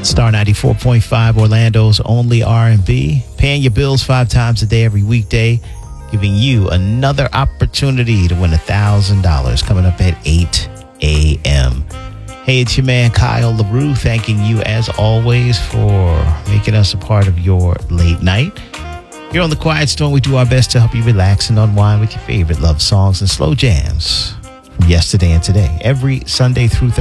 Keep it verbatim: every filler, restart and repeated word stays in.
Star ninety-four point five, Orlando's only R and B. Paying your bills five times a day every weekday. Giving you another opportunity to win one thousand dollars coming up at eight a.m. Hey, it's your man Kyle LaRue, thanking you as always for making us a part of your late night. Here on The Quiet Storm, we do our best to help you relax and unwind with your favorite love songs and slow jams from yesterday and today, every Sunday through Thursday.